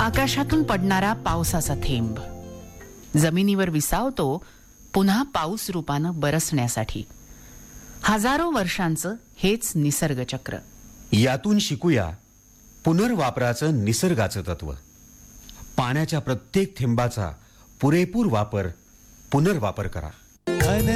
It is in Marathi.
आकाशातून पडणारा पावसाचा थेंब जमिनीवर विसावतो पुन्हा पाऊस रूपानं बरसण्यासाठी. हजारो वर्षांचं हेच निसर्ग चक्र. यातून शिकूया पुनर्वापराचं निसर्गाचं तत्व. पाण्याच्या प्रत्येक थेंबाचा पुरेपूर वापर, पुनर्वापर करा.